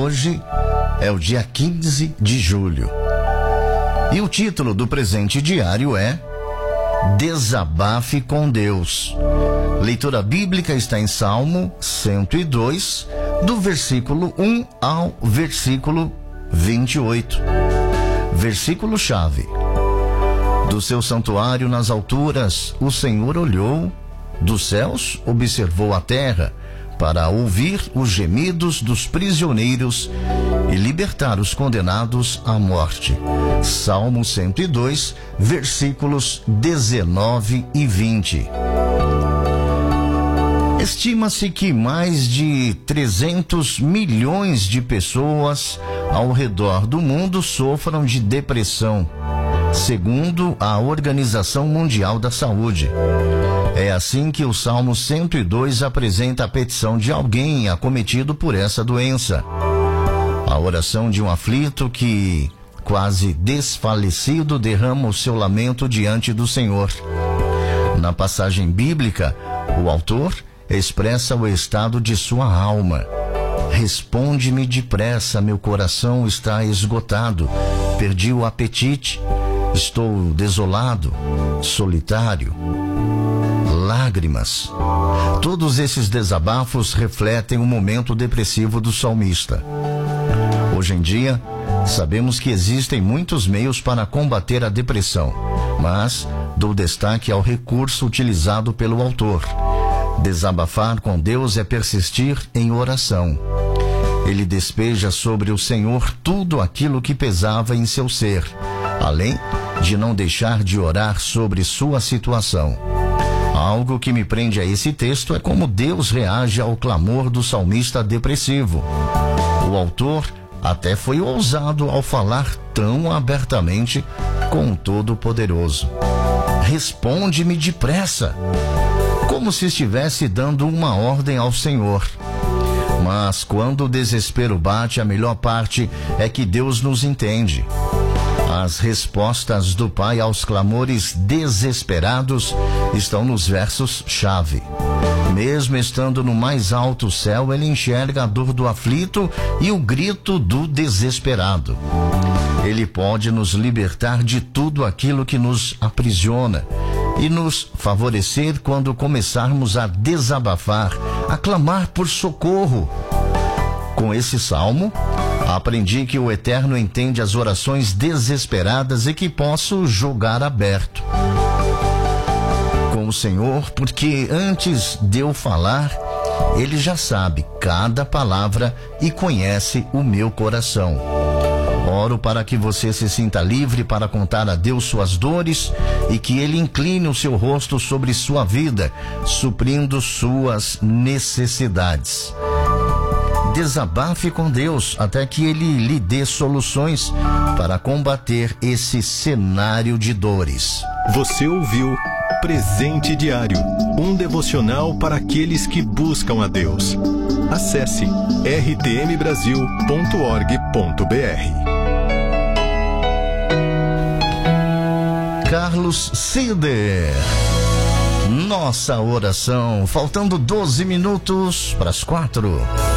hoje é o dia 15 de julho. E o título do presente diário é Desabafe com Deus. Leitura bíblica está em Salmo 102, do versículo 1 ao versículo 28. Versículo-chave. Do seu santuário nas alturas, o Senhor olhou, dos céus observou a terra, para ouvir os gemidos dos prisioneiros e libertar os condenados à morte. Salmo 102, versículos 19 e 20. Estima-se que mais de 300 milhões de pessoas ao redor do mundo sofram de depressão, segundo a Organização Mundial da Saúde. É assim que o Salmo 102 apresenta a petição de alguém acometido por essa doença. A oração de um aflito que, quase desfalecido, derrama o seu lamento diante do Senhor. Na passagem bíblica, o autor expressa o estado de sua alma. Responde-me depressa, meu coração está esgotado, perdi o apetite, estou desolado, solitário. Lágrimas. Todos esses desabafos refletem o momento depressivo do salmista. Hoje em dia, sabemos que existem muitos meios para combater a depressão, mas dou destaque ao recurso utilizado pelo autor. Desabafar com Deus é persistir em oração. Ele despeja sobre o Senhor tudo aquilo que pesava em seu ser, além de não deixar de orar sobre sua situação. Algo que me prende a esse texto é como Deus reage ao clamor do salmista depressivo. O autor até foi ousado ao falar tão abertamente com o Todo-Poderoso. Responde-me depressa, como se estivesse dando uma ordem ao Senhor. Mas quando o desespero bate, a melhor parte é que Deus nos entende. As respostas do Pai aos clamores desesperados estão nos versos-chave. Mesmo estando no mais alto céu, ele enxerga a dor do aflito e o grito do desesperado. Ele pode nos libertar de tudo aquilo que nos aprisiona e nos favorecer quando começarmos a desabafar, a clamar por socorro. Com esse salmo, aprendi que o Eterno entende as orações desesperadas e que posso jogar aberto com o Senhor, porque antes de eu falar, Ele já sabe cada palavra e conhece o meu coração. Oro para que você se sinta livre para contar a Deus suas dores e que Ele incline o seu rosto sobre sua vida, suprindo suas necessidades. Desabafe com Deus até que Ele lhe dê soluções para combater esse cenário de dores. Você ouviu Presente Diário, um devocional para aqueles que buscam a Deus. Acesse rtmbrasil.org.br. Carlos Cider. Nossa oração, faltando 12 minutos para as 4.